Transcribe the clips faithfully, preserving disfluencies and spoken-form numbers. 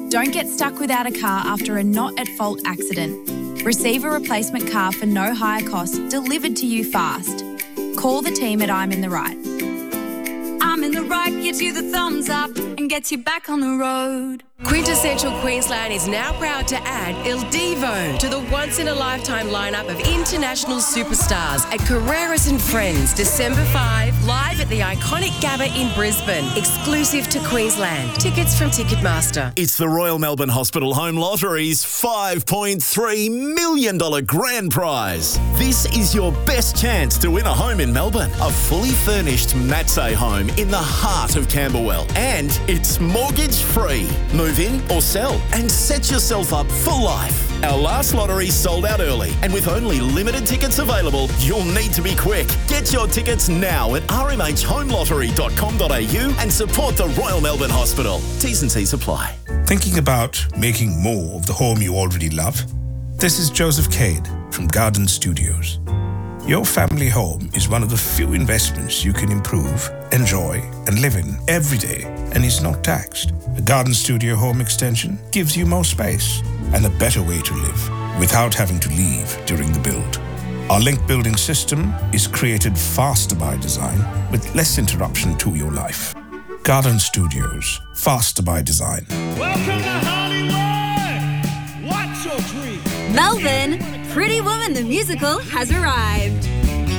Don't get stuck without a car after a not-at-fault accident. Receive a replacement car for no higher cost delivered to you fast. Call the team at I'm in the Right. I'm in the Right gives you the thumbs up and gets you back on the road. Quintessential Queensland is now proud to add Il Divo to the once-in-a-lifetime lineup of international superstars at Carreras and Friends, December fifth, live at the iconic Gabba in Brisbane, exclusive to Queensland. Tickets from Ticketmaster. It's the Royal Melbourne Hospital Home Lottery's five point three million dollars grand prize. This is your best chance to win a home in Melbourne. A fully furnished Matsay home in the heart of Camberwell. And it's mortgage-free. Move in or sell and set yourself up for life. Our last lottery sold out early, and with only limited tickets available, you'll need to be quick. Get your tickets now at r m h home lottery dot com dot a u and support the Royal Melbourne Hospital. T's and C's apply. Thinking about making more of the home you already love? This is Joseph Cade from Garden Studios. Your family home is one of the few investments you can improve, enjoy, and live in every day, and is not taxed. A Garden Studio home extension gives you more space and a better way to live without having to leave during the build. Our link building system is created faster by design with less interruption to your life. Garden Studios, faster by design. Welcome to Hollywood! What's your dream? Melbourne, Pretty Woman the musical has arrived.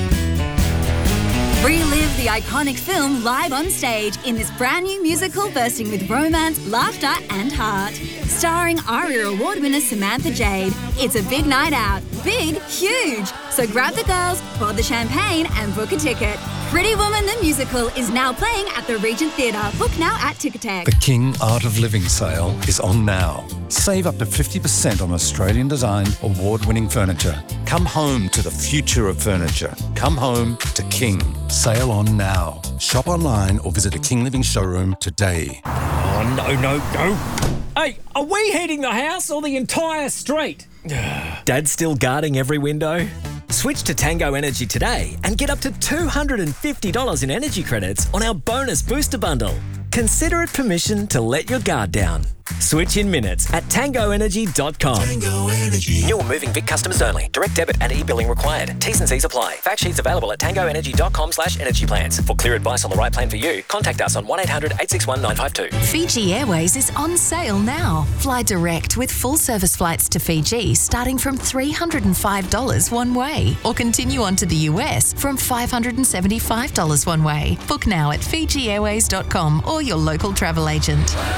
Relive the iconic film live on stage in this brand new musical bursting with romance, laughter and heart. Starring ARIA Award winner Samantha Jade. It's a big night out. Big, huge. So grab the girls, pour the champagne and book a ticket. Pretty Woman the musical is now playing at the Regent Theatre. Book now at Ticketek. The King Art of Living sale is on now. Save up to fifty percent on Australian designed, award-winning furniture. Come home to the future of furniture. Come home to King. Sale on now. Shop online or visit a King Living showroom today. Oh, no, no, no. Hey, are we heating the house or the entire street? Dad's still guarding every window? Switch to Tango Energy today and get up to two hundred fifty dollars in energy credits on our bonus booster bundle. Consider it permission to let your guard down. Switch in minutes at tango energy dot com. Tango Energy. New or moving Vic customers only. Direct debit and e-billing required. T's and C's apply. Fact sheets available at tango energy dot com slash energy plans. For clear advice on the right plan for you, contact us on one eight hundred eight six one nine five two. Fiji Airways is on sale now. Fly direct with full service flights to Fiji starting from three hundred five dollars one way, or continue on to the U S from five hundred seventy-five dollars one way. Book now at fiji airways dot com or your local travel agent.